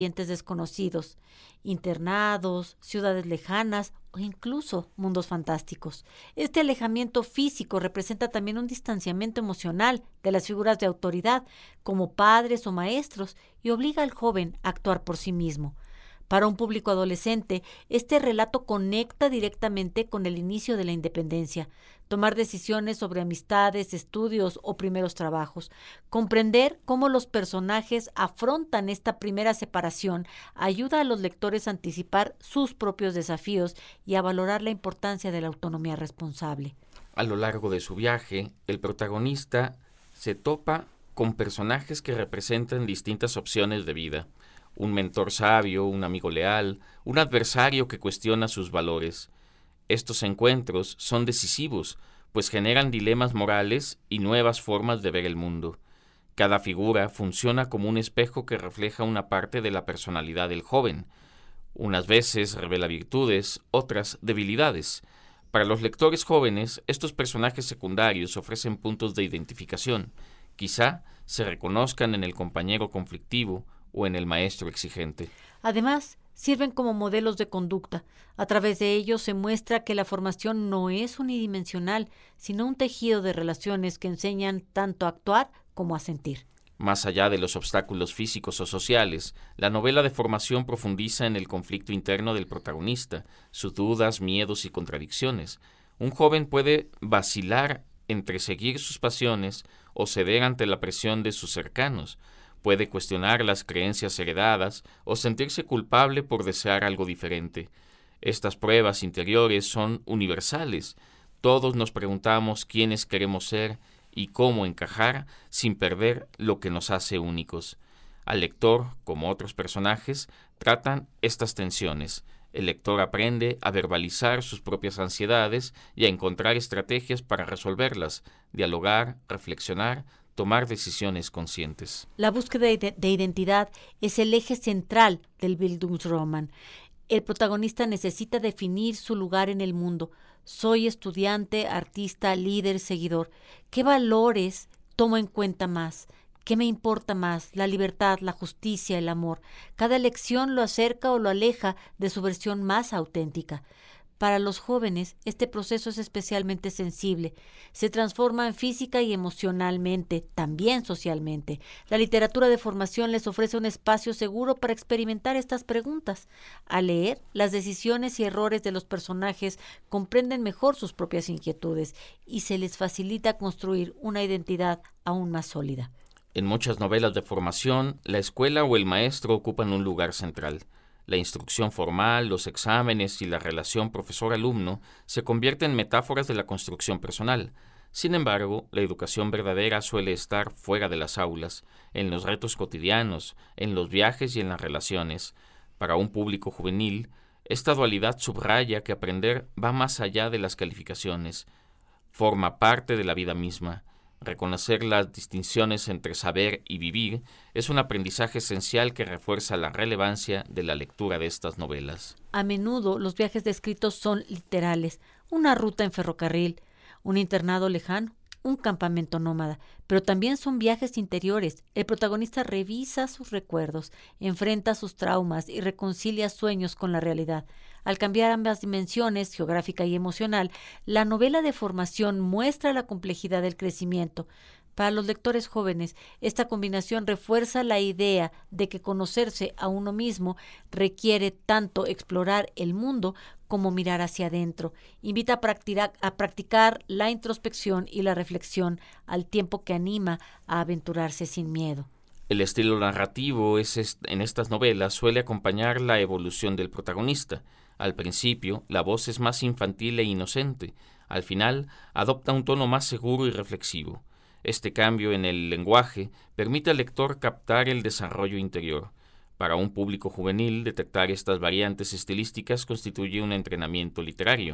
ambientes desconocidos, internados, ciudades lejanas o incluso mundos fantásticos. Este alejamiento físico representa también un distanciamiento emocional de las figuras de autoridad, como padres o maestros, y obliga al joven a actuar por sí mismo. Para un público adolescente, este relato conecta directamente con el inicio de la independencia, tomar decisiones sobre amistades, estudios o primeros trabajos. Comprender cómo los personajes afrontan esta primera separación ayuda a los lectores a anticipar sus propios desafíos y a valorar la importancia de la autonomía responsable. A lo largo de su viaje, el protagonista se topa con personajes que representan distintas opciones de vida. Un mentor sabio, un amigo leal, un adversario que cuestiona sus valores. Estos encuentros son decisivos, pues generan dilemas morales y nuevas formas de ver el mundo. Cada figura funciona como un espejo que refleja una parte de la personalidad del joven. Unas veces revela virtudes, otras debilidades. Para los lectores jóvenes, estos personajes secundarios ofrecen puntos de identificación. Quizá se reconozcan en el compañero conflictivo o en el maestro exigente. Además, sirven como modelos de conducta. A través de ellos se muestra que la formación no es unidimensional, sino un tejido de relaciones que enseñan tanto a actuar como a sentir. Más allá de los obstáculos físicos o sociales, la novela de formación profundiza en el conflicto interno del protagonista, sus dudas, miedos y contradicciones. Un joven puede vacilar entre seguir sus pasiones o ceder ante la presión de sus cercanos. Puede cuestionar las creencias heredadas o sentirse culpable por desear algo diferente. Estas pruebas interiores son universales. Todos nos preguntamos quiénes queremos ser y cómo encajar sin perder lo que nos hace únicos. Al lector, como otros personajes, tratan estas tensiones. El lector aprende a verbalizar sus propias ansiedades y a encontrar estrategias para resolverlas, dialogar, reflexionar, tomar decisiones conscientes. La búsqueda de identidad es el eje central del Bildungsroman. El protagonista necesita definir su lugar en el mundo. Soy estudiante, artista, líder, seguidor. ¿Qué valores tomo en cuenta más? ¿Qué me importa más? La libertad, la justicia, el amor. Cada elección lo acerca o lo aleja de su versión más auténtica. Para los jóvenes, este proceso es especialmente sensible. Se transforman física y emocionalmente, también socialmente. La literatura de formación les ofrece un espacio seguro para experimentar estas preguntas. Al leer, las decisiones y errores de los personajes comprenden mejor sus propias inquietudes y se les facilita construir una identidad aún más sólida. En muchas novelas de formación, la escuela o el maestro ocupan un lugar central. La instrucción formal, los exámenes y la relación profesor-alumno se convierten en metáforas de la construcción personal. Sin embargo, la educación verdadera suele estar fuera de las aulas, en los retos cotidianos, en los viajes y en las relaciones. Para un público juvenil, esta dualidad subraya que aprender va más allá de las calificaciones, forma parte de la vida misma. Reconocer las distinciones entre saber y vivir es un aprendizaje esencial que refuerza la relevancia de la lectura de estas novelas. A menudo los viajes descritos son literales, una ruta en ferrocarril, un internado lejano, un campamento nómada, pero también son viajes interiores. El protagonista revisa sus recuerdos, enfrenta sus traumas y reconcilia sueños con la realidad. Al cambiar ambas dimensiones, geográfica y emocional, la novela de formación muestra la complejidad del crecimiento. Para los lectores jóvenes, esta combinación refuerza la idea de que conocerse a uno mismo requiere tanto explorar el mundo como mirar hacia adentro. Invita a practicar la introspección y la reflexión al tiempo que anima a aventurarse sin miedo. El estilo narrativo en estas novelas suele acompañar la evolución del protagonista. Al principio, la voz es más infantil e inocente. Al final, adopta un tono más seguro y reflexivo. Este cambio en el lenguaje permite al lector captar el desarrollo interior. Para un público juvenil, detectar estas variantes estilísticas constituye un entrenamiento literario.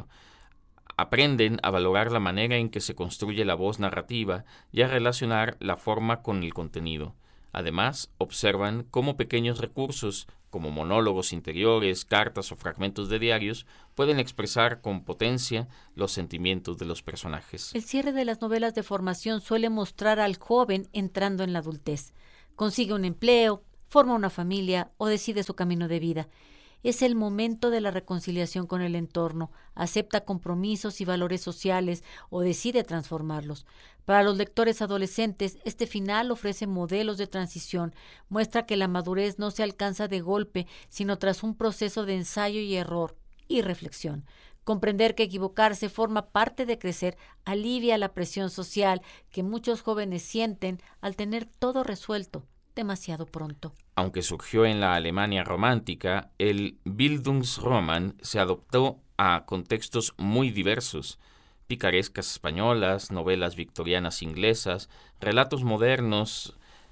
Aprenden a valorar la manera en que se construye la voz narrativa y a relacionar la forma con el contenido. Además, observan cómo pequeños recursos, como monólogos interiores, cartas o fragmentos de diarios, pueden expresar con potencia los sentimientos de los personajes. El cierre de las novelas de formación suele mostrar al joven entrando en la adultez. Consigue un empleo, forma una familia o decide su camino de vida. Es el momento de la reconciliación con el entorno, acepta compromisos y valores sociales o decide transformarlos. Para los lectores adolescentes, este final ofrece modelos de transición, muestra que la madurez no se alcanza de golpe, sino tras un proceso de ensayo y error y reflexión. Comprender que equivocarse forma parte de crecer alivia la presión social que muchos jóvenes sienten al tener todo resuelto demasiado pronto. Aunque surgió en la Alemania romántica, el Bildungsroman se adoptó a contextos muy diversos: picarescas españolas, novelas victorianas inglesas, relatos modernos,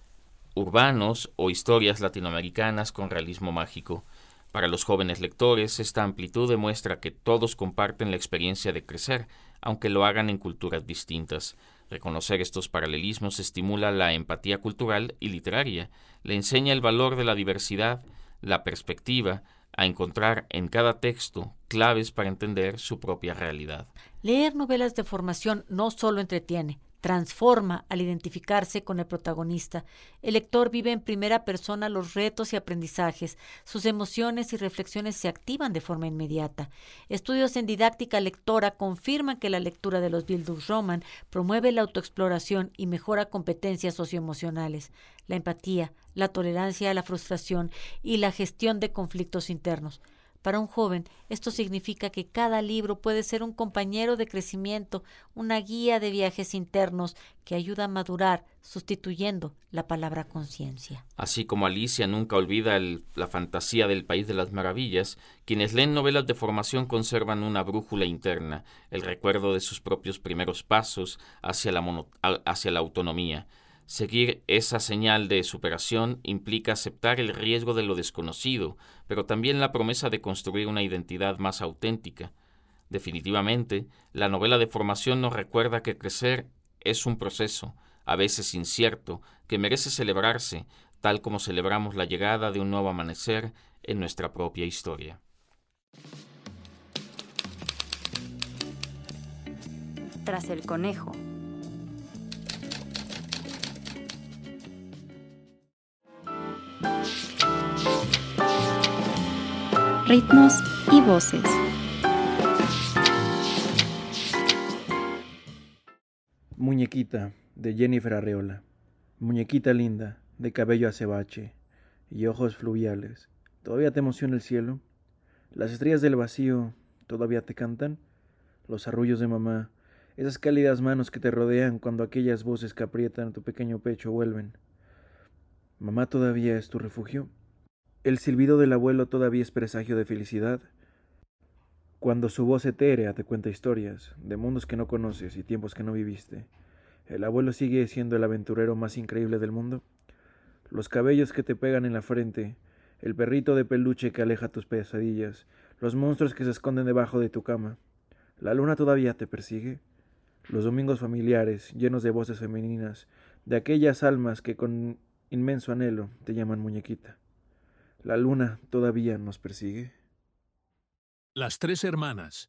urbanos o historias latinoamericanas con realismo mágico. Para los jóvenes lectores, esta amplitud demuestra que todos comparten la experiencia de crecer, aunque lo hagan en culturas distintas. Reconocer estos paralelismos estimula la empatía cultural y literaria, le enseña el valor de la diversidad, la perspectiva, a encontrar en cada texto claves para entender su propia realidad. Leer novelas de formación no solo entretiene, transforma al identificarse con el protagonista. El lector vive en primera persona los retos y aprendizajes. Sus emociones y reflexiones se activan de forma inmediata. Estudios en didáctica lectora confirman que la lectura de los Bildungsroman promueve la autoexploración y mejora competencias socioemocionales, la empatía, la tolerancia a la frustración y la gestión de conflictos internos. Para un joven, esto significa que cada libro puede ser un compañero de crecimiento, una guía de viajes internos que ayuda a madurar, sustituyendo la palabra conciencia. Así como Alicia nunca olvida la fantasía del País de las Maravillas, quienes leen novelas de formación conservan una brújula interna, el recuerdo de sus propios primeros pasos hacia la autonomía. Seguir esa señal de superación implica aceptar el riesgo de lo desconocido, pero también la promesa de construir una identidad más auténtica. Definitivamente, la novela de formación nos recuerda que crecer es un proceso, a veces incierto, que merece celebrarse, tal como celebramos la llegada de un nuevo amanecer en nuestra propia historia. Tras el conejo. Ritmos y voces. Muñequita, de Jennifer Arreola. Muñequita linda, de cabello azabache y ojos fluviales. ¿Todavía te emociona el cielo? ¿Las estrellas del vacío todavía te cantan? Los arrullos de mamá, esas cálidas manos que te rodean cuando aquellas voces que aprietan tu pequeño pecho vuelven. ¿Mamá todavía es tu refugio? ¿El silbido del abuelo todavía es presagio de felicidad? Cuando su voz etérea te cuenta historias de mundos que no conoces y tiempos que no viviste, ¿el abuelo sigue siendo el aventurero más increíble del mundo? Los cabellos que te pegan en la frente, el perrito de peluche que aleja tus pesadillas, los monstruos que se esconden debajo de tu cama, ¿la luna todavía te persigue? Los domingos familiares, llenos de voces femeninas, de aquellas almas que con inmenso anhelo te llaman muñequita. ¿La luna todavía nos persigue? Las tres hermanas.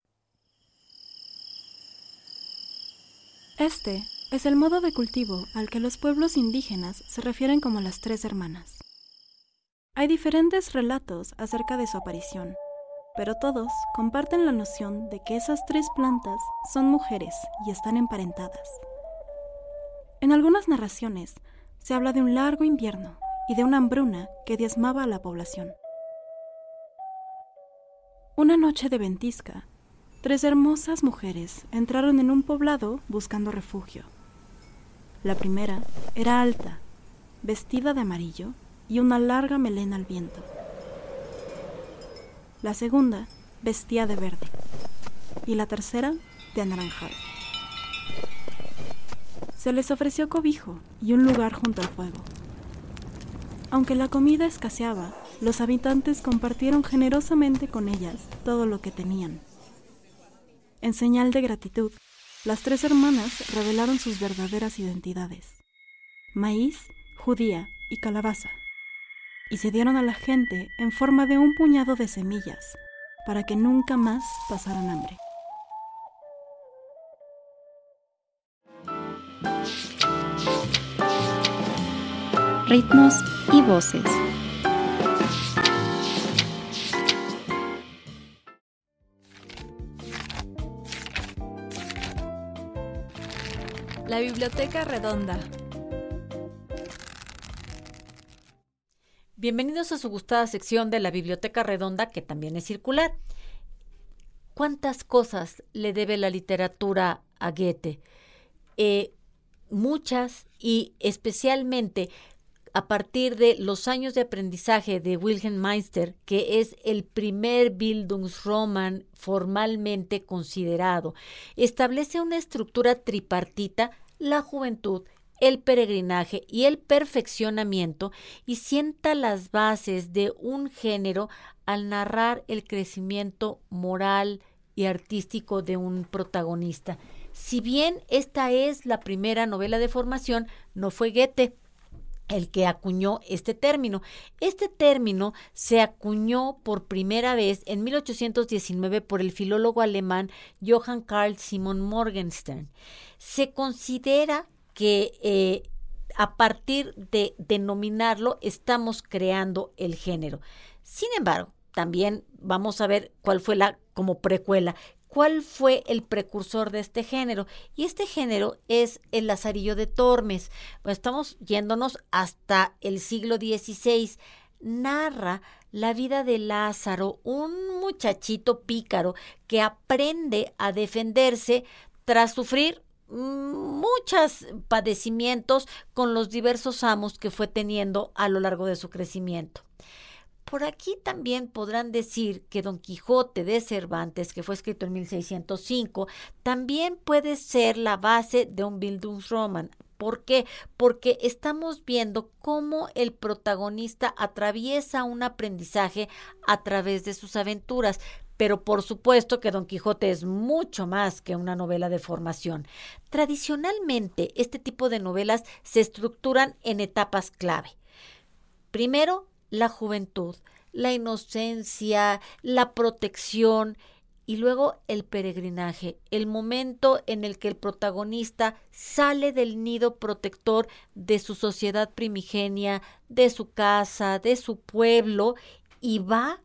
Este es el modo de cultivo al que los pueblos indígenas se refieren como las tres hermanas. Hay diferentes relatos acerca de su aparición, pero todos comparten la noción de que esas tres plantas son mujeres y están emparentadas. En algunas narraciones se habla de un largo invierno y de una hambruna que diezmaba a la población. Una noche de ventisca, tres hermosas mujeres entraron en un poblado buscando refugio. La primera era alta, vestida de amarillo y una larga melena al viento. La segunda vestía de verde y la tercera de anaranjado. Se les ofreció cobijo y un lugar junto al fuego. Aunque la comida escaseaba, los habitantes compartieron generosamente con ellas todo lo que tenían. En señal de gratitud, las tres hermanas revelaron sus verdaderas identidades: maíz, judía y calabaza, y se dieron a la gente en forma de un puñado de semillas para que nunca más pasaran hambre. ritmos y voces. La Biblioteca Redonda. Bienvenidos a su gustada sección de la Biblioteca Redonda, que también es circular. ¿Cuántas cosas le debe la literatura a Goethe? Muchas, y especialmente a partir de los años de aprendizaje de Wilhelm Meister, que es el primer Bildungsroman formalmente considerado. Establece una estructura tripartita: la juventud, el peregrinaje y el perfeccionamiento, y sienta las bases de un género al narrar el crecimiento moral y artístico de un protagonista. Si bien esta es la primera novela de formación, no fue Goethe el que acuñó este término. Este término se acuñó por primera vez en 1819 por el filólogo alemán Johann Carl Simon Morgenstern. Se considera que a partir de denominarlo estamos creando el género. Sin embargo, también vamos a ver cuál fue como precuela, cuál fue el precursor de este género. Y este género es el Lazarillo de Tormes. Pues estamos yéndonos hasta el siglo XVI. Narra la vida de Lázaro, un muchachito pícaro que aprende a defenderse tras sufrir muchos padecimientos con los diversos amos que fue teniendo a lo largo de su crecimiento. Por aquí también podrán decir que Don Quijote de Cervantes, que fue escrito en 1605, también puede ser la base de un Bildungsroman. ¿Por qué? Porque estamos viendo cómo el protagonista atraviesa un aprendizaje a través de sus aventuras. Pero por supuesto que Don Quijote es mucho más que una novela de formación. Tradicionalmente, este tipo de novelas se estructuran en etapas clave. Primero, la juventud, la inocencia, la protección, y luego el peregrinaje, el momento en el que el protagonista sale del nido protector de su sociedad primigenia, de su casa, de su pueblo, y va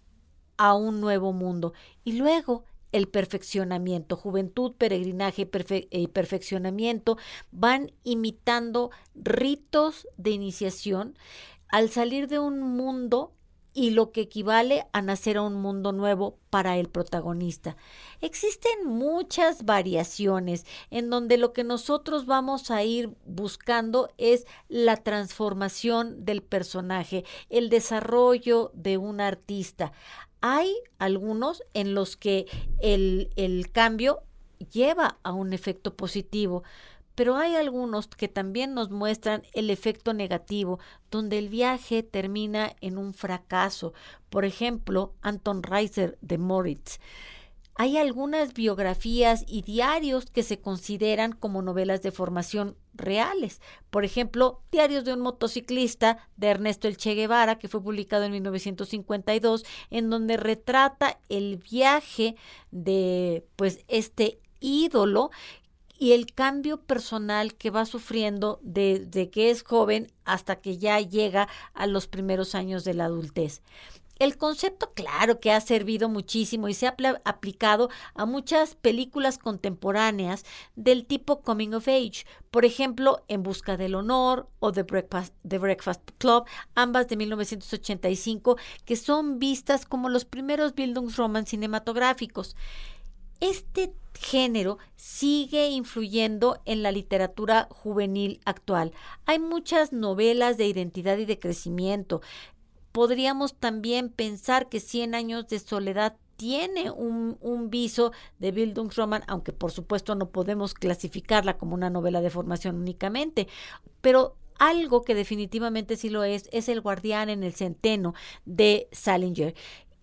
a un nuevo mundo. Y luego el perfeccionamiento, juventud, peregrinaje y perfeccionamiento van imitando ritos de iniciación al salir de un mundo y lo que equivale a nacer a un mundo nuevo para el protagonista. Existen muchas variaciones en donde lo que nosotros vamos a ir buscando es la transformación del personaje, el desarrollo de un artista. Hay algunos en los que el cambio lleva a un efecto positivo, pero hay algunos que también nos muestran el efecto negativo, donde el viaje termina en un fracaso. Por ejemplo, Anton Reiser de Moritz. Hay algunas biografías y diarios que se consideran como novelas de formación reales. Por ejemplo, Diarios de un motociclista de Ernesto El Che Guevara, que fue publicado en 1952, en donde retrata el viaje de este ídolo y el cambio personal que va sufriendo desde que es joven hasta que ya llega a los primeros años de la adultez. El concepto, claro, que ha servido muchísimo y se ha aplicado a muchas películas contemporáneas del tipo Coming of Age. Por ejemplo, En busca del honor o The Breakfast Club, ambas de 1985, que son vistas como los primeros Bildungsroman cinematográficos. Este género sigue influyendo en la literatura juvenil actual. Hay muchas novelas de identidad y de crecimiento. Podríamos también pensar que 100 años de soledad tiene un viso de Bildungsroman, aunque por supuesto no podemos clasificarla como una novela de formación únicamente, pero algo que definitivamente sí lo es El guardián en el centeno de Salinger,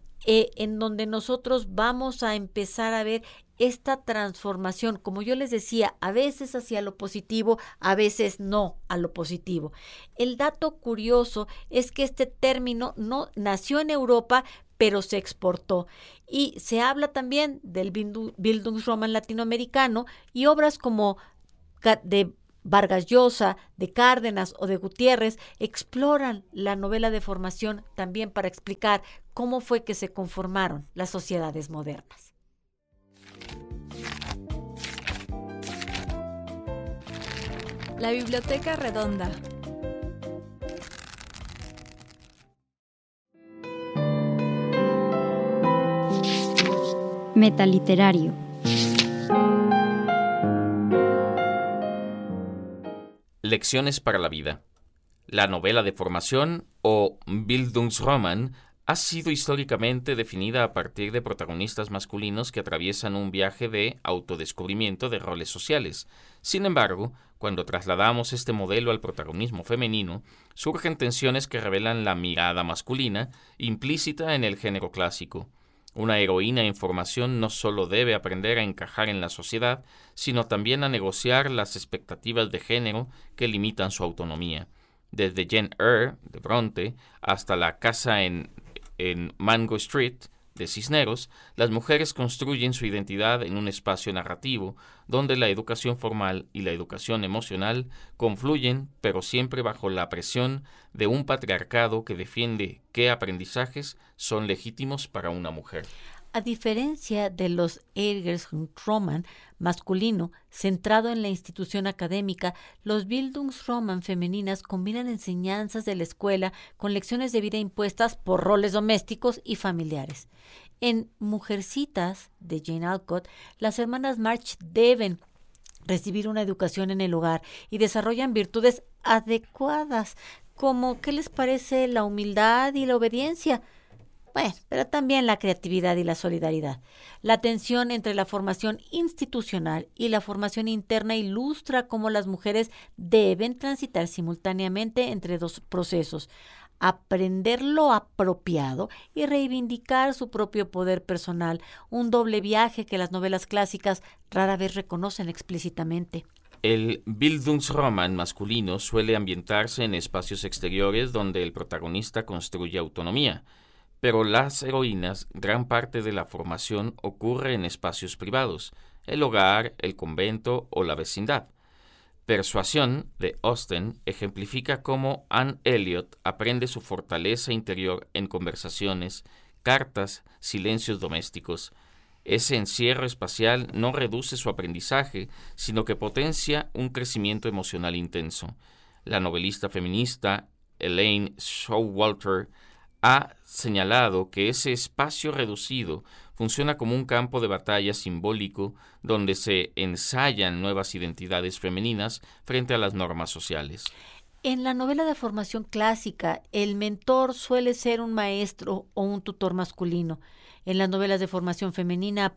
en donde nosotros vamos a empezar a ver esta transformación, como yo les decía, a veces hacia lo positivo, a veces no a lo positivo. El dato curioso es que este término no nació en Europa, pero se exportó. Y se habla también del Bildungsroman latinoamericano y obras como de Vargas Llosa, de Cárdenas o de Gutiérrez exploran la novela de formación también para explicar cómo fue que se conformaron las sociedades modernas. La Biblioteca Redonda. Metaliterario. Lecciones para la vida. La novela de formación o Bildungsroman ha sido históricamente definida a partir de protagonistas masculinos que atraviesan un viaje de autodescubrimiento de roles sociales. Sin embargo, cuando trasladamos este modelo al protagonismo femenino, surgen tensiones que revelan la mirada masculina implícita en el género clásico. Una heroína en formación no solo debe aprender a encajar en la sociedad, sino también a negociar las expectativas de género que limitan su autonomía. Desde Jane Eyre, de Bronte, hasta La casa en Mango Street, de Cisneros, las mujeres construyen su identidad en un espacio narrativo donde la educación formal y la educación emocional confluyen, pero siempre bajo la presión de un patriarcado que defiende qué aprendizajes son legítimos para una mujer. A diferencia de los Bildungsroman masculino, centrado en la institución académica, los Bildungsroman femeninas combinan enseñanzas de la escuela con lecciones de vida impuestas por roles domésticos y familiares. En Mujercitas, de Jane Alcott, las hermanas March deben recibir una educación en el hogar y desarrollan virtudes adecuadas, como ¿qué les parece la humildad y la obediencia? Bueno, pero también la creatividad y la solidaridad. La tensión entre la formación institucional y la formación interna ilustra cómo las mujeres deben transitar simultáneamente entre dos procesos: aprender lo apropiado y reivindicar su propio poder personal, un doble viaje que las novelas clásicas rara vez reconocen explícitamente. El Bildungsroman masculino suele ambientarse en espacios exteriores donde el protagonista construye autonomía. Pero las heroínas, gran parte de la formación ocurre en espacios privados, el hogar, el convento o la vecindad. Persuasión, de Austen, ejemplifica cómo Anne Elliot aprende su fortaleza interior en conversaciones, cartas, silencios domésticos. Ese encierro espacial no reduce su aprendizaje, sino que potencia un crecimiento emocional intenso. La novelista feminista Elaine Showalter ha señalado que ese espacio reducido funciona como un campo de batalla simbólico donde se ensayan nuevas identidades femeninas frente a las normas sociales. En la novela de formación clásica, el mentor suele ser un maestro o un tutor masculino. En las novelas de formación femenina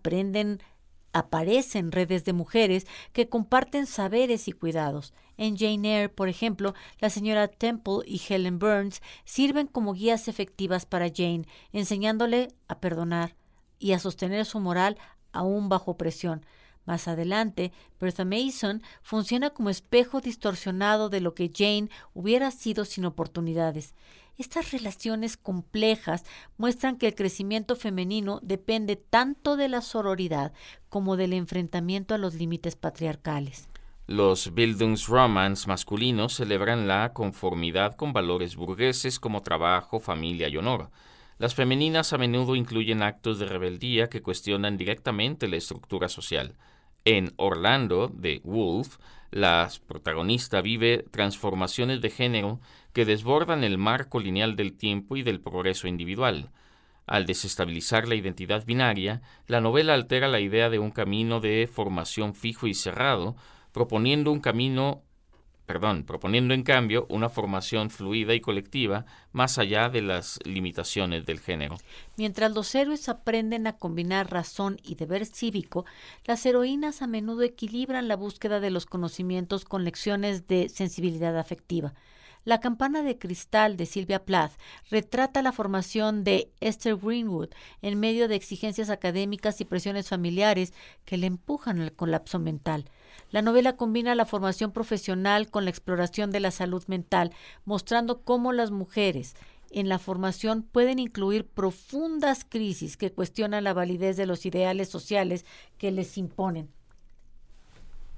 aparecen redes de mujeres que comparten saberes y cuidados. En Jane Eyre, por ejemplo, la señora Temple y Helen Burns sirven como guías efectivas para Jane, enseñándole a perdonar y a sostener su moral aún bajo presión. Más adelante, Bertha Mason funciona como espejo distorsionado de lo que Jane hubiera sido sin oportunidades. Estas relaciones complejas muestran que el crecimiento femenino depende tanto de la sororidad como del enfrentamiento a los límites patriarcales. Los Bildungsromans masculinos celebran la conformidad con valores burgueses como trabajo, familia y honor. Las femeninas a menudo incluyen actos de rebeldía que cuestionan directamente la estructura social. En Orlando, de Woolf, la protagonista vive transformaciones de género que desbordan el marco lineal del tiempo y del progreso individual. Al desestabilizar la identidad binaria, la novela altera la idea de un camino de formación fijo y cerrado, proponiendo en cambio una formación fluida y colectiva más allá de las limitaciones del género. Mientras los héroes aprenden a combinar razón y deber cívico, las heroínas a menudo equilibran la búsqueda de los conocimientos con lecciones de sensibilidad afectiva. La campana de cristal de Sylvia Plath retrata la formación de Esther Greenwood en medio de exigencias académicas y presiones familiares que le empujan al colapso mental. La novela combina la formación profesional con la exploración de la salud mental, mostrando cómo las mujeres en la formación pueden incluir profundas crisis que cuestionan la validez de los ideales sociales que les imponen.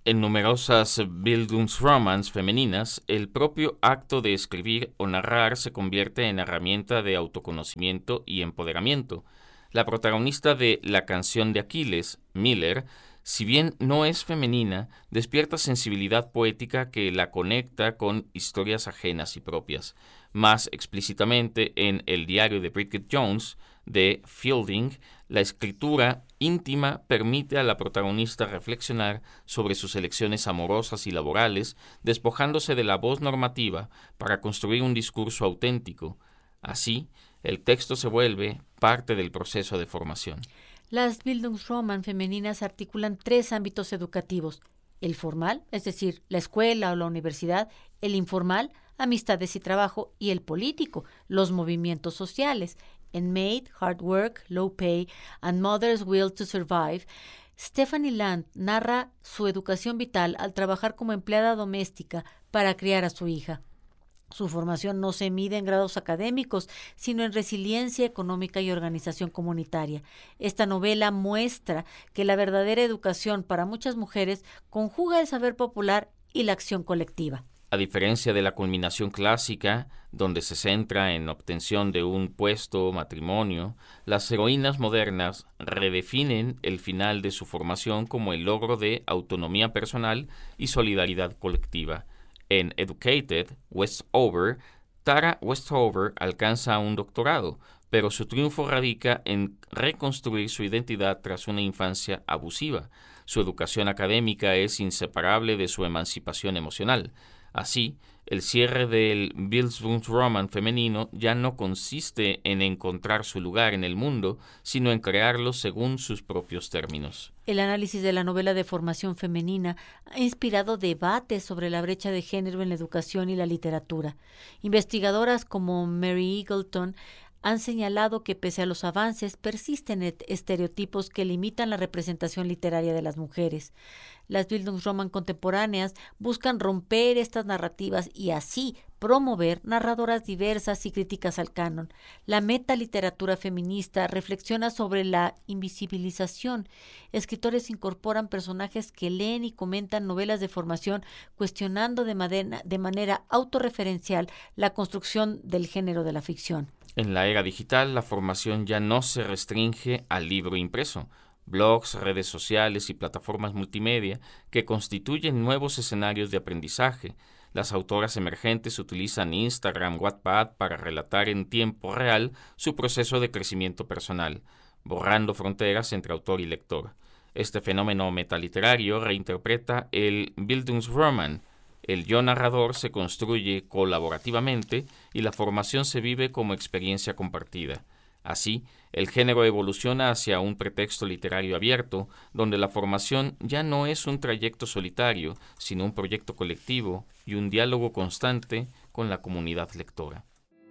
En numerosas Bildungsromans femeninas, el propio acto de escribir o narrar se convierte en herramienta de autoconocimiento y empoderamiento. La protagonista de La canción de Aquiles, Miller, si bien no es femenina, despierta sensibilidad poética que la conecta con historias ajenas y propias. Más explícitamente, en El diario de Bridget Jones, de Fielding, la escritura íntima permite a la protagonista reflexionar sobre sus elecciones amorosas y laborales, despojándose de la voz normativa para construir un discurso auténtico. Así, el texto se vuelve parte del proceso de formación. Las Bildungsroman femeninas articulan 3 ámbitos educativos: el formal, es decir, la escuela o la universidad; el informal, amistades y trabajo; y el político, los movimientos sociales. En Maid, Hard Work, Low Pay and Mother's Will to Survive, Stephanie Land narra su educación vital al trabajar como empleada doméstica para criar a su hija. Su formación no se mide en grados académicos, sino en resiliencia económica y organización comunitaria. Esta novela muestra que la verdadera educación para muchas mujeres conjuga el saber popular y la acción colectiva. A diferencia de la culminación clásica, donde se centra en obtención de un puesto o matrimonio, las heroínas modernas redefinen el final de su formación como el logro de autonomía personal y solidaridad colectiva. En Educated, Westover, Tara Westover alcanza un doctorado, pero su triunfo radica en reconstruir su identidad tras una infancia abusiva. Su educación académica es inseparable de su emancipación emocional. Así, el cierre del Bildungsroman femenino ya no consiste en encontrar su lugar en el mundo, sino en crearlo según sus propios términos. El análisis de la novela de formación femenina ha inspirado debates sobre la brecha de género en la educación y la literatura. Investigadoras como Mary Eagleton han señalado que pese a los avances persisten estereotipos que limitan la representación literaria de las mujeres. Las Bildungsroman contemporáneas buscan romper estas narrativas y así promover narradoras diversas y críticas al canon. La metaliteratura feminista reflexiona sobre la invisibilización. Escritores incorporan personajes que leen y comentan novelas de formación, cuestionando de manera autorreferencial la construcción del género de la ficción. En la era digital, la formación ya no se restringe al libro impreso. Blogs, redes sociales y plataformas multimedia que constituyen nuevos escenarios de aprendizaje. Las autoras emergentes utilizan Instagram, Wattpad para relatar en tiempo real su proceso de crecimiento personal, borrando fronteras entre autor y lector. Este fenómeno metaliterario reinterpreta el Bildungsroman. El yo narrador se construye colaborativamente y la formación se vive como experiencia compartida. Así, el género evoluciona hacia un pretexto literario abierto, donde la formación ya no es un trayecto solitario, sino un proyecto colectivo y un diálogo constante con la comunidad lectora.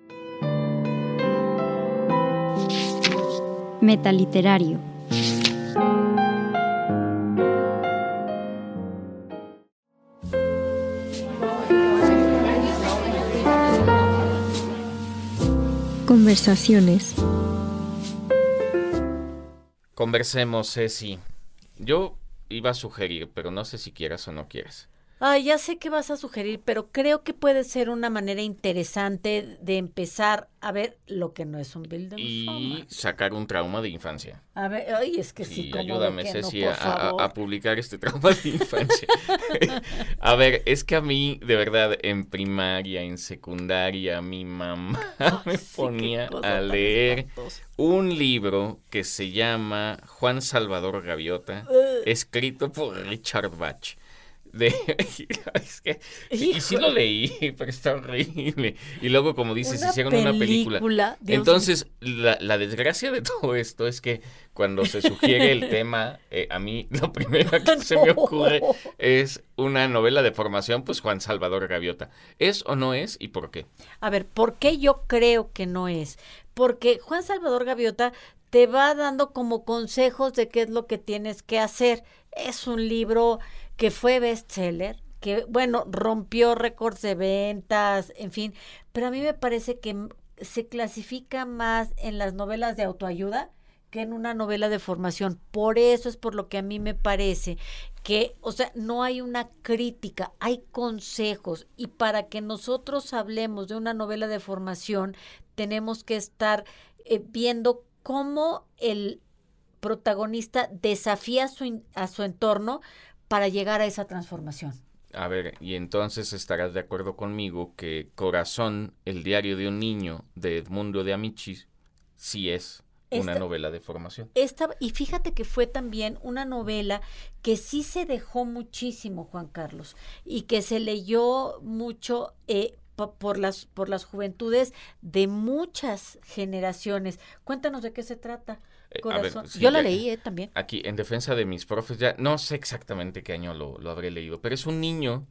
Metaliterario. Conversaciones. Conversemos, Ceci. Yo iba a sugerir, pero no sé si quieras o no quieres. Ya sé qué vas a sugerir, pero creo que puede ser una manera interesante de empezar a ver lo que no es un Bildungsroman. Y sacar un trauma de infancia. A ver, es que sí, como ayúdame, de que Ceci, no, por favor. a publicar este trauma de infancia. A ver, es que a mí, de verdad, en primaria, en secundaria, mi mamá me ponía a leer un libro que se llama Juan Salvador Gaviota, escrito por Richard Bach. Es que, y sí lo leí, pero está horrible. Y luego, como dices, hicieron una película. Entonces, la desgracia de todo esto es que cuando se sugiere el tema, a mí lo primero que se me ocurre es una novela de formación, pues Juan Salvador Gaviota. ¿Es o no es y por qué? A ver, ¿por qué yo creo que no es? Porque Juan Salvador Gaviota te va dando como consejos de qué es lo que tienes que hacer. Es un libro que fue bestseller, que, bueno, rompió récords de ventas, en fin, pero a mí me parece que se clasifica más en las novelas de autoayuda que en una novela de formación. Por eso es por lo que a mí me parece que, o sea, no hay una crítica, hay consejos, y para que nosotros hablemos de una novela de formación tenemos que estar viendo cómo el protagonista desafía a su entorno para llegar a esa transformación. A ver, y entonces estarás de acuerdo conmigo que Corazón, el diario de un niño de Edmundo de Amici, sí es una novela de formación. Y fíjate que fue también una novela que sí se dejó muchísimo, Juan Carlos, y que se leyó mucho por las juventudes de muchas generaciones. Cuéntanos de qué se trata, Corazón. Ver, sí, yo la leí también. Aquí, en defensa de mis profes, ya no sé exactamente qué año lo habré leído, pero es un niño,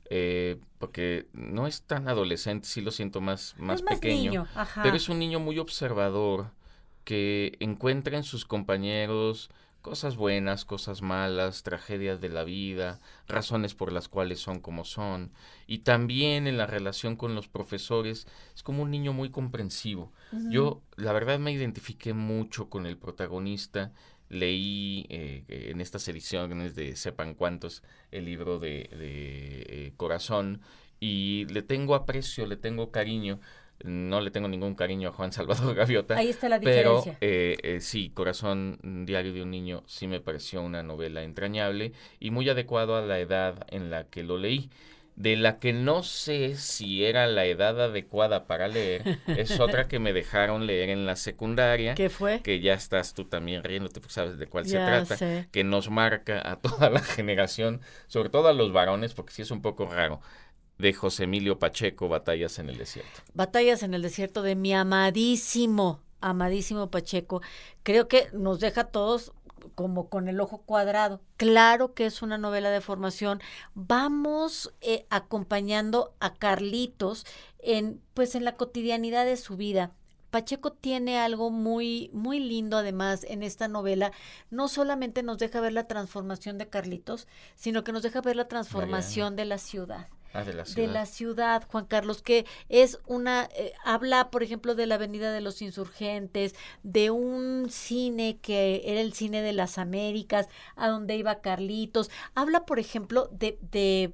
porque no es tan adolescente, sí lo siento más pequeño, niño, pero es un niño muy observador, que encuentra en sus compañeros cosas buenas, cosas malas, tragedias de la vida, razones por las cuales son como son, y también en la relación con los profesores es como un niño muy comprensivo. Uh-huh. Yo, la verdad, me identifiqué mucho con el protagonista. Leí en estas ediciones de Sepan Cuántos el libro de Corazón, y le tengo aprecio, le tengo cariño. No le tengo ningún cariño a Juan Salvador Gaviota. Ahí está la diferencia. Pero sí, Corazón, diario de un niño, sí me pareció una novela entrañable y muy adecuado a la edad en la que lo leí. De la que no sé si era la edad adecuada para leer, es otra que me dejaron leer en la secundaria. ¿Qué fue? Que ya estás tú también riéndote, porque sabes de cuál se trata. Sé. Que nos marca a toda la generación, sobre todo a los varones, porque sí es un poco raro. De José Emilio Pacheco, Batallas en el desierto. Batallas en el desierto, de mi amadísimo Pacheco. Creo que nos deja a todos como con el ojo cuadrado. Claro que es una novela de formación. Vamos acompañando a Carlitos en la cotidianidad de su vida. Pacheco tiene algo muy, muy lindo además en esta novela. No solamente nos deja ver la transformación de Carlitos, sino que nos deja ver la transformación de la ciudad. De la ciudad, Juan Carlos, que es habla, por ejemplo, de la Avenida de los Insurgentes, de un cine que era el cine de las Américas, a donde iba Carlitos. Habla, por ejemplo, de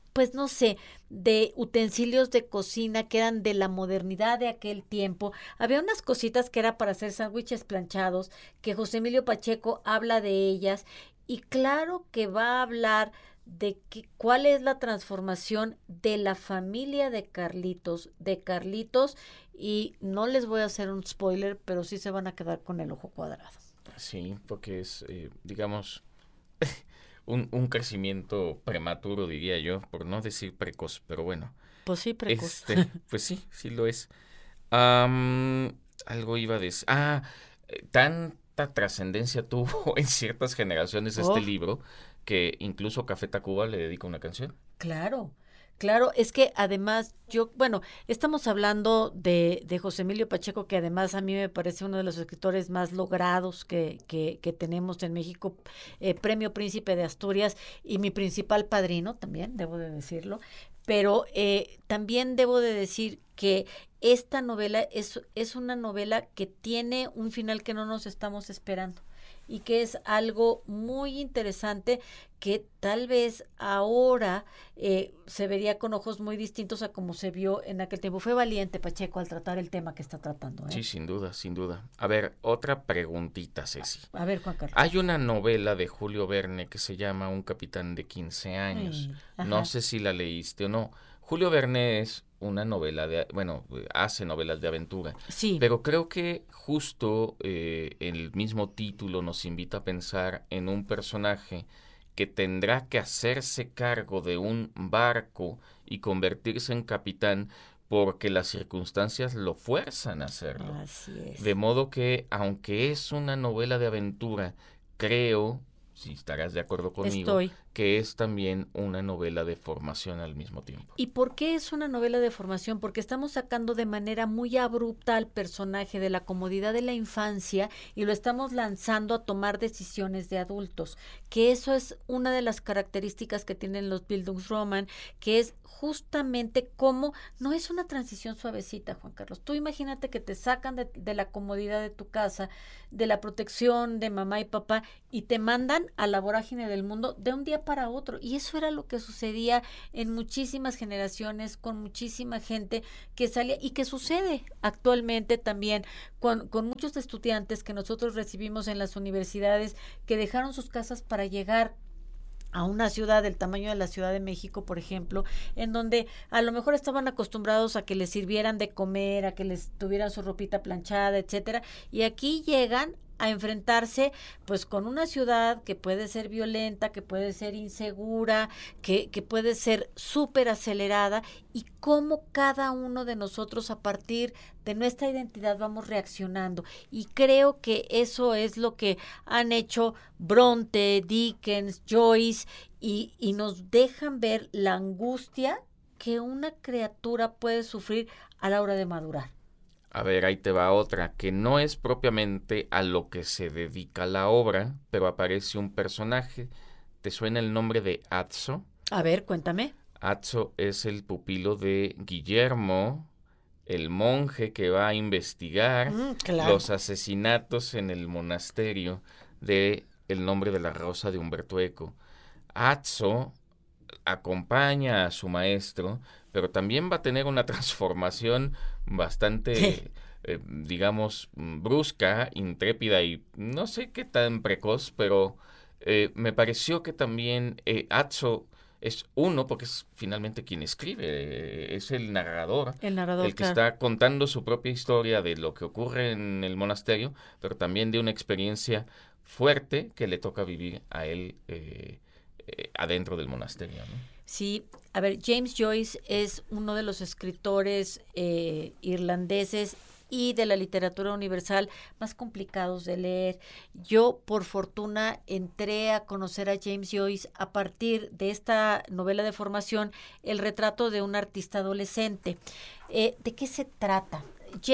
utensilios de cocina que eran de la modernidad de aquel tiempo. Había unas cositas que era para hacer sándwiches planchados, que José Emilio Pacheco habla de ellas, y claro que va a hablar de cuál es la transformación de la familia de Carlitos, y no les voy a hacer un spoiler, pero sí se van a quedar con el ojo cuadrado. Sí, porque es, digamos, un crecimiento prematuro, diría yo, por no decir precoz, pero bueno. Pues sí, precoz. Pues sí lo es. Algo iba a decir. Tanta trascendencia tuvo en ciertas generaciones este libro, que incluso Café Tacuba le dedica una canción. Claro, es que además estamos hablando de José Emilio Pacheco, que además a mí me parece uno de los escritores más logrados que tenemos en México, Premio Príncipe de Asturias, y mi principal padrino también, debo de decirlo, pero también debo de decir que esta novela es una novela que tiene un final que no nos estamos esperando, y que es algo muy interesante, que tal vez ahora se vería con ojos muy distintos a como se vio en aquel tiempo. Fue valiente Pacheco al tratar el tema que está tratando. Sí, sin duda. A ver, otra preguntita, Ceci. A ver, Juan Carlos. Hay una novela de Julio Verne que se llama Un capitán de 15 años. No sé si la leíste o no. Julio Verne es una novela hace novelas de aventura. Sí. Pero creo que justo el mismo título nos invita a pensar en un personaje que tendrá que hacerse cargo de un barco y convertirse en capitán porque las circunstancias lo fuerzan a hacerlo. Así es. De modo que, aunque es una novela de aventura, creo, si estarás de acuerdo conmigo, que es también una novela de formación al mismo tiempo. ¿Y por qué es una novela de formación? Porque estamos sacando de manera muy abrupta al personaje de la comodidad de la infancia y lo estamos lanzando a tomar decisiones de adultos, que eso es una de las características que tienen los Bildungsroman, que es justamente cómo no es una transición suavecita, Juan Carlos. Tú imagínate que te sacan de la comodidad de tu casa, de la protección de mamá y papá, y te mandan a la vorágine del mundo de un día para otro. Y eso era lo que sucedía en muchísimas generaciones, con muchísima gente que salía, y que sucede actualmente también con muchos estudiantes que nosotros recibimos en las universidades, que dejaron sus casas para llegar a una ciudad del tamaño de la Ciudad de México, por ejemplo, en donde a lo mejor estaban acostumbrados a que les sirvieran de comer, a que les tuvieran su ropita planchada, etcétera, y aquí llegan a enfrentarse pues con una ciudad que puede ser violenta, que puede ser insegura, que puede ser súper acelerada, y cómo cada uno de nosotros a partir de nuestra identidad vamos reaccionando. Y creo que eso es lo que han hecho Bronte, Dickens, Joyce, y nos dejan ver la angustia que una criatura puede sufrir a la hora de madurar. A ver, ahí te va otra, que no es propiamente a lo que se dedica la obra, pero aparece un personaje. ¿Te suena el nombre de Atzo? A ver, cuéntame. Atzo es el pupilo de Guillermo, el monje que va a investigar claro, los asesinatos en el monasterio de El nombre de la rosa de Humberto Eco. Atzo acompaña a su maestro, pero también va a tener una transformación bastante, digamos, brusca, intrépida y no sé qué tan precoz, pero me pareció que también Atzo es uno, porque es finalmente quien escribe, es el narrador el que claro, está contando su propia historia de lo que ocurre en el monasterio, pero también de una experiencia fuerte que le toca vivir a él adentro del monasterio, ¿no? Sí, a ver, James Joyce es uno de los escritores irlandeses y de la literatura universal más complicados de leer. Yo, por fortuna, entré a conocer a James Joyce a partir de esta novela de formación, El retrato de un artista adolescente. ¿De qué se trata?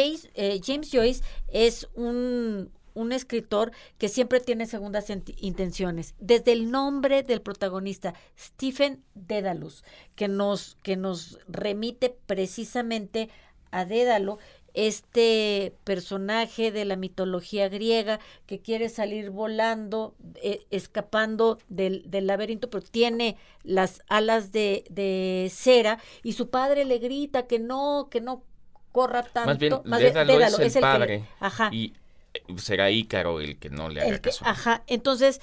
James Joyce es un escritor que siempre tiene segundas intenciones. Desde el nombre del protagonista, Stephen Dedalus, que nos remite precisamente a Dédalo, este personaje de la mitología griega que quiere salir volando, escapando del laberinto, pero tiene las alas de cera, y su padre le grita que no corra tanto. Más bien, Dédalo es el padre, y será Ícaro el que no le haga caso. Entonces,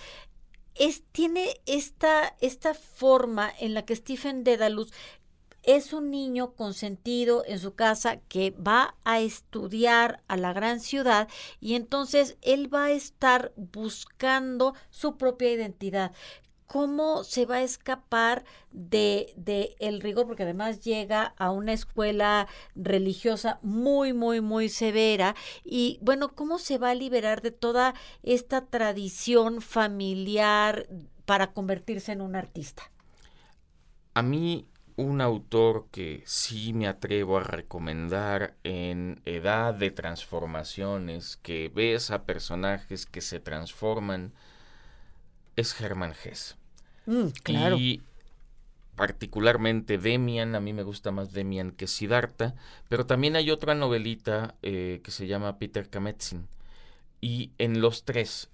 tiene esta forma en la que Stephen Dedalus es un niño consentido en su casa que va a estudiar a la gran ciudad, y entonces él va a estar buscando su propia identidad. ¿Cómo se va a escapar de el rigor? Porque además llega a una escuela religiosa muy, muy, muy severa. Y bueno, ¿cómo se va a liberar de toda esta tradición familiar para convertirse en un artista? A mí, un autor que sí me atrevo a recomendar en edad de transformaciones, que ves a personajes que se transforman, es Hermann Hesse. Claro. Y particularmente Demian, a mí me gusta más Demian que Siddhartha, pero también hay otra novelita que se llama Peter Kametzin. Y en los tres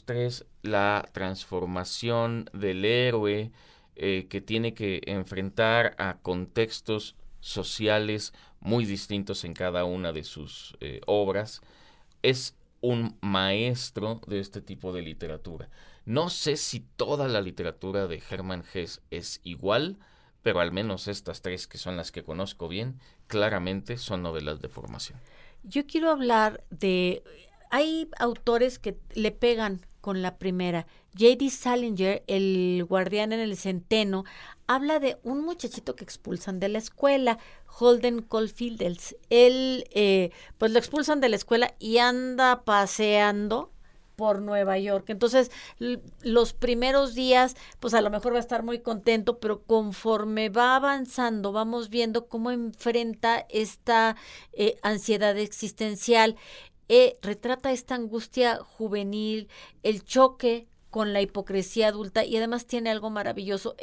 la transformación del héroe que tiene que enfrentar a contextos sociales muy distintos en cada una de sus obras, es un maestro de este tipo de literatura. No sé si toda la literatura de Hermann Hesse es igual, pero al menos estas tres, que son las que conozco bien, claramente son novelas de formación. Yo quiero hablar de... Hay autores que le pegan con la primera. J.D. Salinger, El guardián en el centeno, habla de un muchachito que expulsan de la escuela, Holden Caulfield. Él, pues lo expulsan de la escuela y anda paseando por Nueva York. Entonces, los primeros días, pues a lo mejor va a estar muy contento, pero conforme va avanzando, vamos viendo cómo enfrenta esta ansiedad existencial. Retrata esta angustia juvenil, el choque con la hipocresía adulta, y además tiene algo maravilloso.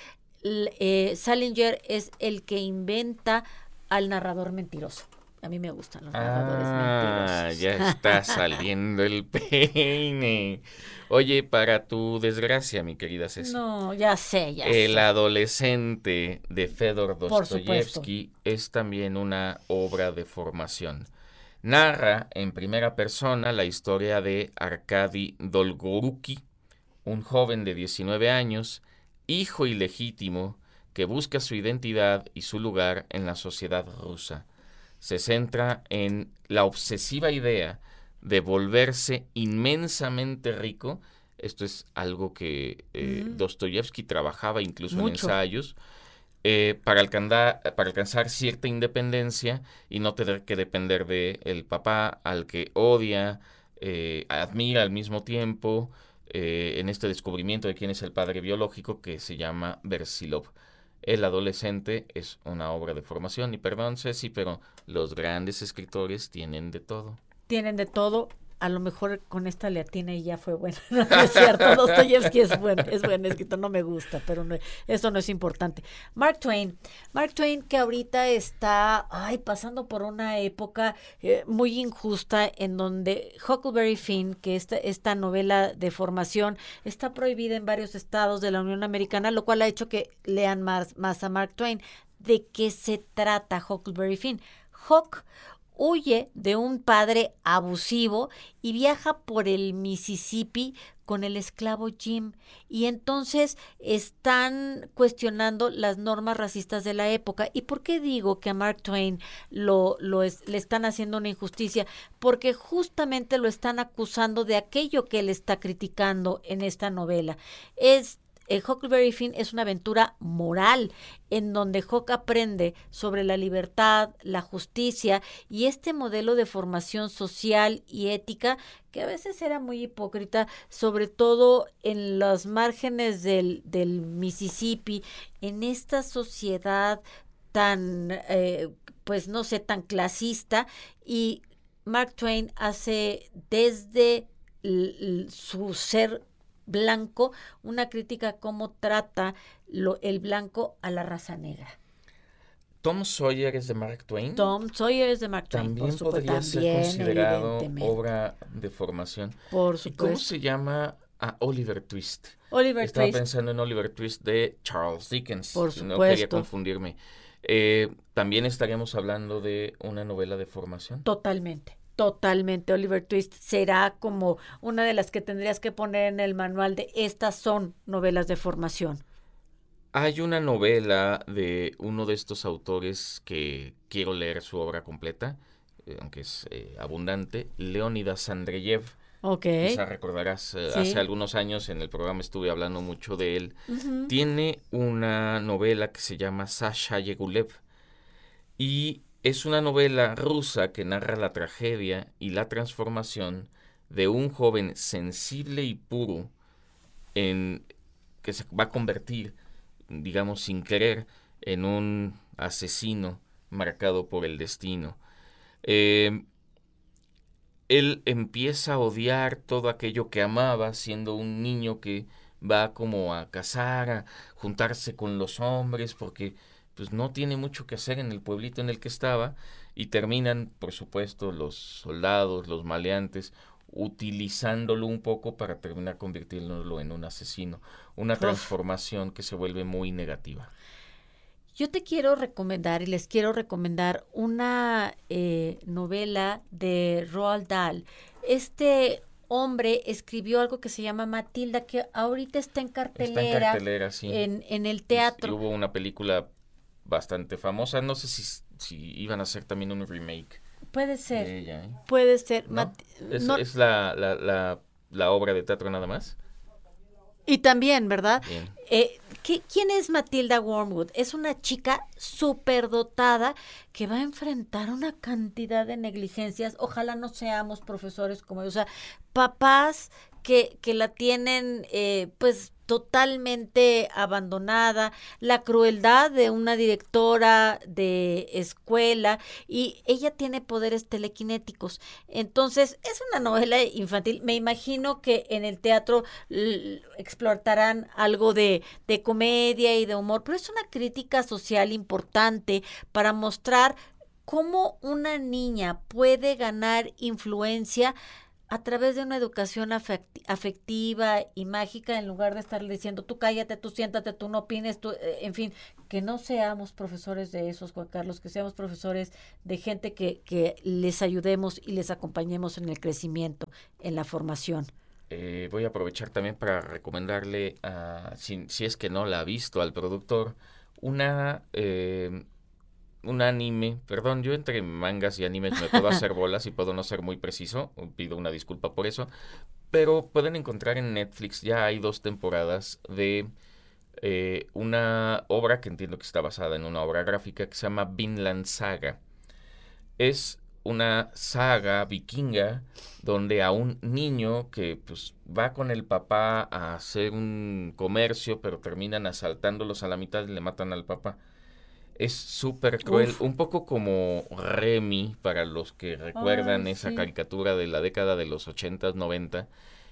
Salinger es el que inventa al narrador mentiroso. A mí me gustan los narradores mentirosos. Ya está saliendo el peine. Oye, para tu desgracia, mi querida Ceci. No, ya sé. El adolescente de Fedor Dostoyevsky es también una obra de formación. Narra en primera persona la historia de Arkady Dolgoruki, un joven de 19 años, hijo ilegítimo, que busca su identidad y su lugar en la sociedad rusa. Se centra en la obsesiva idea de volverse inmensamente rico. Esto es algo que Dostoyevsky trabajaba incluso en ensayos, para alcanzar cierta independencia y no tener que depender del papá al que odia, admira al mismo tiempo, en este descubrimiento de quién es el padre biológico, que se llama Versilov. El adolescente es una obra de formación, y perdón, Ceci, pero los grandes escritores tienen de todo. Tienen de todo. A lo mejor con esta le atiné y ya fue bueno. No es cierto, Dostoyevsky es buen escritor, no me gusta, pero no, eso no es importante. Mark Twain que ahorita está pasando por una época muy injusta, en donde Huckleberry Finn, que esta novela de formación, está prohibida en varios estados de la Unión Americana, lo cual ha hecho que lean más a Mark Twain. ¿De qué se trata Huckleberry Finn? Huck huye de un padre abusivo y viaja por el Mississippi con el esclavo Jim, y entonces están cuestionando las normas racistas de la época. ¿Y por qué digo que a Mark Twain le están haciendo una injusticia? Porque justamente lo están acusando de aquello que él está criticando en esta novela. Huckleberry Finn es una aventura moral en donde Huck aprende sobre la libertad, la justicia y este modelo de formación social y ética que a veces era muy hipócrita, sobre todo en los márgenes del Mississippi, en esta sociedad tan, tan clasista. Y Mark Twain hace desde su ser blanco una crítica a cómo trata el blanco a la raza negra. Tom Sawyer es de Mark Twain. Tom Sawyer es de Mark Twain. También podría ser considerado obra de formación. Por supuesto. ¿Y cómo se llama? Oliver Twist. Estaba pensando en Oliver Twist de Charles Dickens. Por supuesto. No quería confundirme. También estaríamos hablando de una novela de formación. Totalmente. Oliver Twist será como una de las que tendrías que poner en el manual de estas son novelas de formación. Hay una novela de uno de estos autores que quiero leer su obra completa, aunque es abundante, Leonidas Andreyev. Okay. Quizá recordarás, Sí. Hace algunos años en el programa estuve hablando mucho de él. Uh-huh. Tiene una novela que se llama Sasha Yegulev, y es una novela rusa que narra la tragedia y la transformación de un joven sensible y puro que se va a convertir, digamos sin querer, en un asesino marcado por el destino. Él empieza a odiar todo aquello que amaba, siendo un niño que va como a cazar, a juntarse con los hombres, porque pues no tiene mucho que hacer en el pueblito en el que estaba, y terminan, por supuesto, los soldados, los maleantes, utilizándolo un poco para terminar convirtiéndolo en un asesino. Una transformación que se vuelve muy negativa. Yo te quiero recomendar y les quiero recomendar una novela de Roald Dahl. Este hombre escribió algo que se llama Matilda, que ahorita está en cartelera. Está en cartelera, sí. En el teatro. Y hubo una película bastante famosa. No sé si iban a hacer también un remake. Puede ser. De ella, ¿eh? Puede ser. ¿No? ¿Es la obra de teatro nada más? Y también, ¿verdad? Bien. ¿Quién es Matilda Wormwood? Es una chica superdotada que va a enfrentar una cantidad de negligencias. Ojalá no seamos profesores como ellos, o sea, papás que la tienen pues totalmente abandonada, la crueldad de una directora de escuela, y ella tiene poderes telequinéticos. Entonces, es una novela infantil. Me imagino que en el teatro explotarán algo de comedia y de humor, pero es una crítica social importante para mostrar cómo una niña puede ganar influencia a través de una educación afectiva y mágica, en lugar de estarle diciendo tú cállate, tú siéntate, tú no opines, tú, en fin, que no seamos profesores de esos, Juan Carlos, que seamos profesores de gente que les ayudemos y les acompañemos en el crecimiento, en la formación. Voy a aprovechar también para recomendarle, si es que no la ha visto, al productor, un anime. Perdón, yo entre mangas y animes me puedo hacer bolas y puedo no ser muy preciso, pido una disculpa por eso, pero pueden encontrar en Netflix, ya hay 2 temporadas de una obra que entiendo que está basada en una obra gráfica que se llama Vinland Saga. Es una saga vikinga donde a un niño que pues va con el papá a hacer un comercio, pero terminan asaltándolos a la mitad y le matan al papá. Es súper cruel, un poco como Remy, para los que recuerdan esa caricatura de la década de los 80s, 90.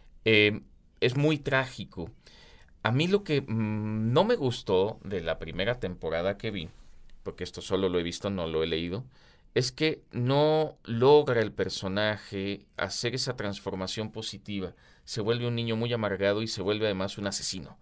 Es muy trágico. A mí lo que no me gustó de la primera temporada que vi, porque esto solo lo he visto, no lo he leído, es que no logra el personaje hacer esa transformación positiva. Se vuelve un niño muy amargado y se vuelve además un asesino.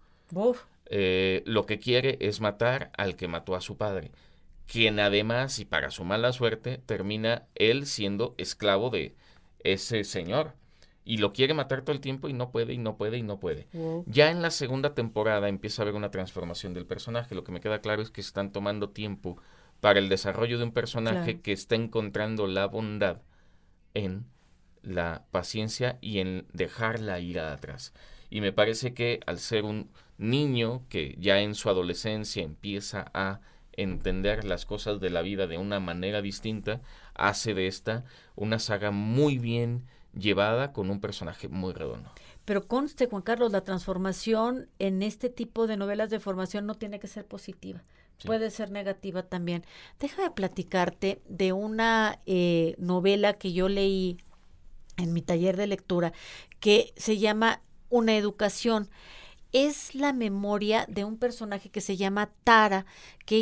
Lo que quiere es matar al que mató a su padre, quien además, y para su mala suerte, termina él siendo esclavo de ese señor. Y lo quiere matar todo el tiempo y no puede, y no puede, y no puede. Ya en la segunda temporada empieza a haber una transformación del personaje. Lo que me queda claro es que están tomando tiempo para el desarrollo de un personaje que está encontrando la bondad en la paciencia y en dejar la ira atrás. Y me parece que al ser un niño que ya en su adolescencia empieza a entender las cosas de la vida de una manera distinta, hace de esta una saga muy bien llevada con un personaje muy redondo. Pero conste, Juan Carlos, la transformación en este tipo de novelas de formación no tiene que ser positiva. Sí. Puede ser negativa también. Déjame platicarte de una novela que yo leí en mi taller de lectura que se llama Una educación. Es la memoria de un personaje que se llama Tara, que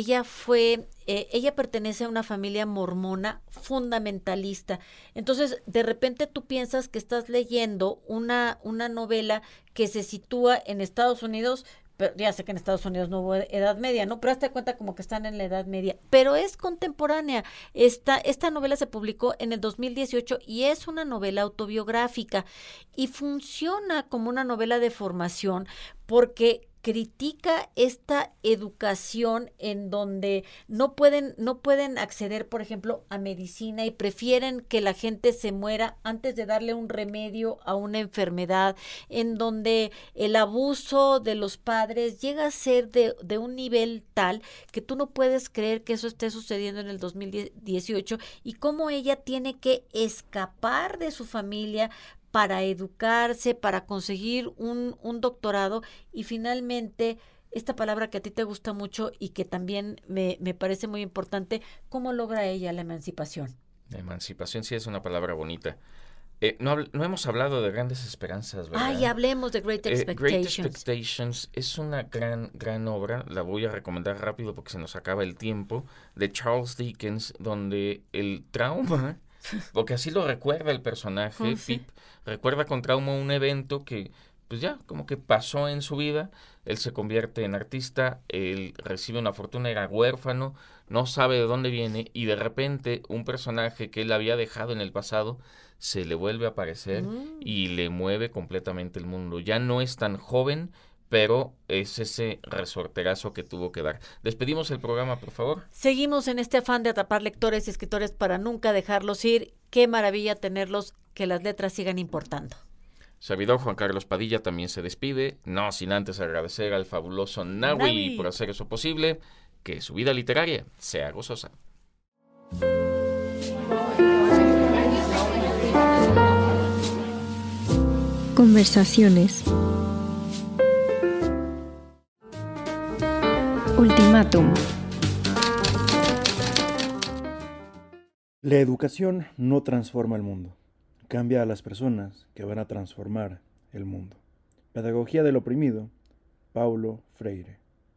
ella pertenece a una familia mormona fundamentalista. Entonces, de repente tú piensas que estás leyendo una novela que se sitúa en Estados Unidos, pero ya sé que en Estados Unidos no hubo Edad Media, ¿no? Pero hazte cuenta como que están en la Edad Media, pero es contemporánea. Esta novela se publicó en el 2018 y es una novela autobiográfica y funciona como una novela de formación porque critica esta educación en donde no pueden acceder, por ejemplo, a medicina y prefieren que la gente se muera antes de darle un remedio a una enfermedad, en donde el abuso de los padres llega a ser de un nivel tal que tú no puedes creer que eso esté sucediendo en el 2018 y cómo ella tiene que escapar de su familia para educarse, para conseguir un doctorado y finalmente, esta palabra que a ti te gusta mucho y que también me parece muy importante, ¿cómo logra ella la emancipación? La emancipación sí es una palabra bonita. No hemos hablado de Grandes Esperanzas, ¿verdad? Ay, hablemos de Great Expectations. Great Expectations es una gran obra, la voy a recomendar rápido porque se nos acaba el tiempo, de Charles Dickens, donde el trauma, porque así lo recuerda el personaje, Pip, recuerda con trauma un evento que pues ya como que pasó en su vida. Él se convierte en artista, él recibe una fortuna, era huérfano, no sabe de dónde viene y de repente un personaje que él había dejado en el pasado se le vuelve a aparecer y le mueve completamente el mundo. Ya no es tan joven, pero es ese resorterazo que tuvo que dar. Despedimos el programa, por favor. Seguimos en este afán de atrapar lectores y escritores para nunca dejarlos ir. Qué maravilla tenerlos, que las letras sigan importando. Servidor Juan Carlos Padilla también se despide, no sin antes agradecer al fabuloso Nahui por hacer eso posible. Que su vida literaria sea gozosa. Conversaciones. Ultimátum. La educación no transforma el mundo, cambia a las personas que van a transformar el mundo. Pedagogía del oprimido, Paulo Freire.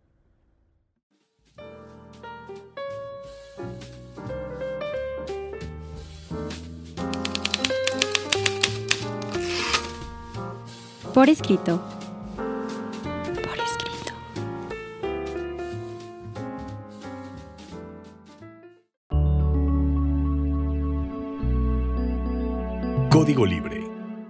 Por escrito. Por escrito. Código Libre.